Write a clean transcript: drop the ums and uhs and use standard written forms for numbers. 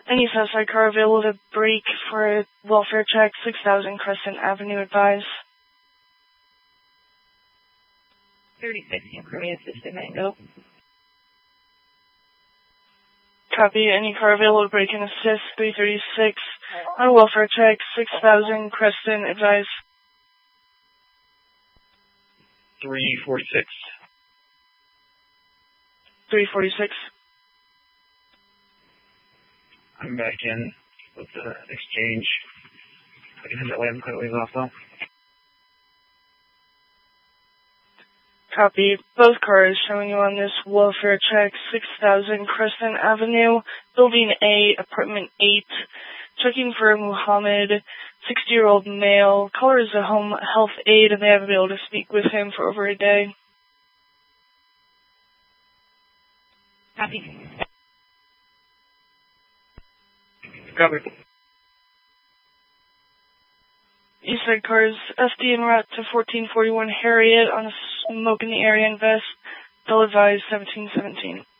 Any Southside car available to brake for a welfare check, 6000 Crescent Avenue, advise. 36, Crony Assistant Mango. Copy. Any car available to brake and assist, 336. On a welfare check, 6000 Crescent, advise. 346. 346. I'm back in with the exchange. I can have that way I'm quite a ways off though. Copy. Both cars showing you on this welfare check, 6000 Crescent Avenue, Building A, Apartment 8. Checking for Muhammad, 60-year-old male. Caller is a home health aide, and they haven't been able to speak with him for over a day. Copy. Copy. Eastside cars, FD en route to 1441 Harriet on a smoke in the area and vest. They'll advise 1717.